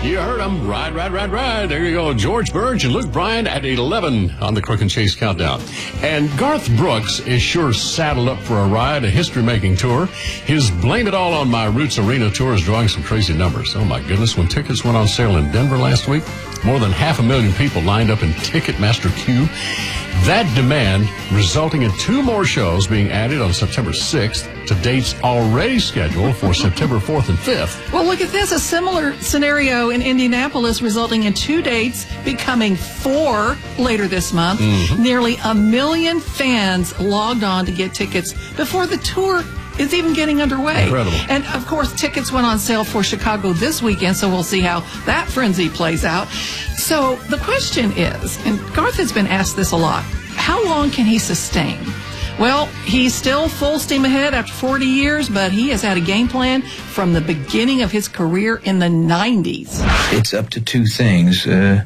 You heard them. Ride. There you go. George Burge and Luke Bryan at 11 on the Crook and Chase Countdown. And Garth Brooks is sure saddled up for a ride, a history-making tour. His Blame It All on My Roots Arena tour is drawing some crazy numbers. Oh, my goodness. When tickets went on sale in Denver last week, more than 500,000 people lined up in Ticketmaster queue. That demand resulting in 2 more shows being added on September 6th to dates already scheduled for September 4th and 5th. Well, look at this. A similar scenario in Indianapolis resulting in 2 dates becoming 4 later this month. Nearly 1 million fans logged on to get tickets before the tour is even getting underway. Incredible. And, of course, tickets went on sale for Chicago this weekend, so we'll see how that frenzy plays out. So the question is, and Garth has been asked this a lot, how long can he sustain? Well, he's still full steam ahead after 40 years, but he has had a game plan from the beginning of his career in the 90s. It's up to 2 things.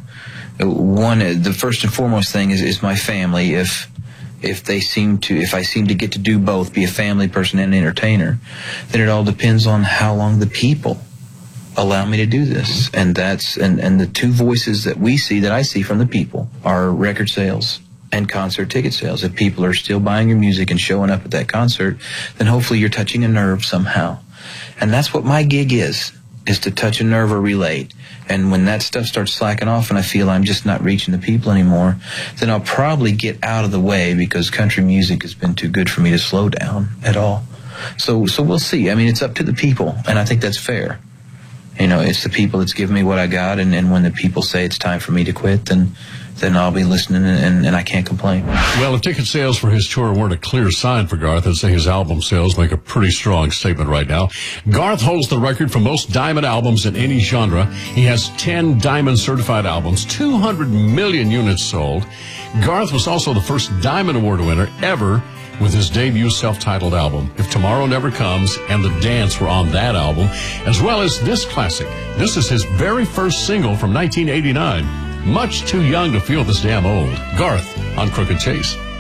One, the first and foremost thing is my family. If I seem to get to do both, be a family person and an entertainer, then it all depends on how long the people allow me to do this. And the 2 voices that I see from the people are record sales and concert ticket sales. If people are still buying your music and showing up at that concert, then hopefully you're touching a nerve somehow. And that's what my gig is to touch a nerve or relate. And when that stuff starts slacking off and I feel I'm just not reaching the people anymore, then I'll probably get out of the way, because country music has been too good for me to slow down at all. So we'll see. I mean, it's up to the people, and I think that's fair. You know, it's the people that's giving me what I got, and when the people say it's time for me to quit, then I'll be listening, and I can't complain. Well, if ticket sales for his tour weren't a clear sign for Garth, I'd say his album sales make a pretty strong statement right now. Garth holds the record for most diamond albums in any genre. He has 10 diamond certified albums, 200 million units sold. Garth was also the first Diamond Award winner ever with his debut self-titled album, If Tomorrow Never Comes, and The Dance were on that album, as well as this classic. This is his very first single from 1989. Much too young to feel this damn old. Garth on Crook and Chase.